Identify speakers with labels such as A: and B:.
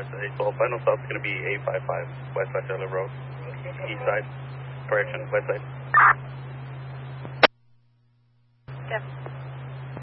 A: So final stop is going to be 855 West Side Charlotte Road, east side, correction, west side.
B: Yeah.